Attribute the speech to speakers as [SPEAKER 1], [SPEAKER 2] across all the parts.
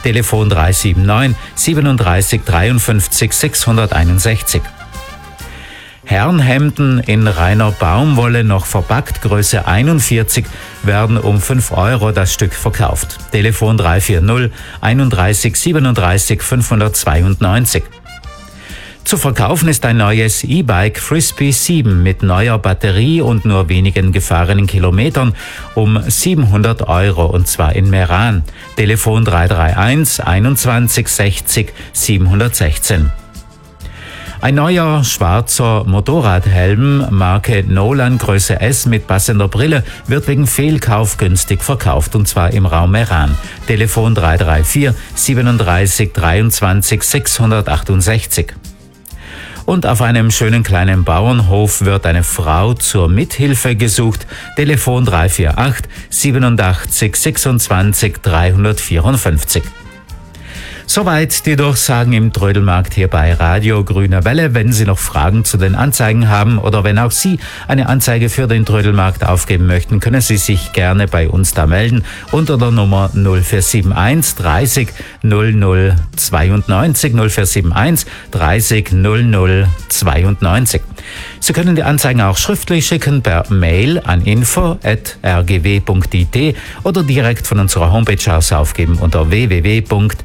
[SPEAKER 1] Telefon 379 37 53 661. Herrenhemden in reiner Baumwolle, noch verpackt, Größe 41, werden um 5 € das Stück verkauft. Telefon 340 31 37 592. Zu verkaufen ist ein neues E-Bike Frisbee 7 mit neuer Batterie und nur wenigen gefahrenen Kilometern um 700 €, und zwar in Meran. Telefon 331 21 60 716. Ein neuer schwarzer Motorradhelm Marke Nolan Größe S mit passender Brille wird wegen Fehlkauf günstig verkauft, und zwar im Raum Meran. Telefon 334 37 23 668. Und auf einem schönen kleinen Bauernhof wird eine Frau zur Mithilfe gesucht. Telefon 348 87 26 354. Soweit die Durchsagen im Trödelmarkt hier bei Radio Grüne Welle. Wenn Sie noch Fragen zu den Anzeigen haben oder wenn auch Sie eine Anzeige für den Trödelmarkt aufgeben möchten, können Sie sich gerne bei uns da melden unter der Nummer 0471 30 00 92 0471 30 00 92. Sie können die Anzeigen auch schriftlich schicken per Mail an info@rgw.it oder direkt von unserer Homepage aus aufgeben unter www.rgw.it.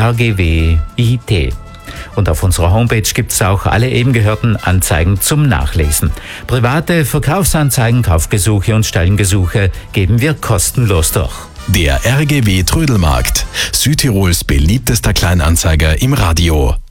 [SPEAKER 1] Und auf unserer Homepage gibt es auch alle eben gehörten Anzeigen zum Nachlesen. Private Verkaufsanzeigen, Kaufgesuche und Stellengesuche geben wir kostenlos durch.
[SPEAKER 2] Der RGW Trödelmarkt, Südtirols beliebtester Kleinanzeiger im Radio.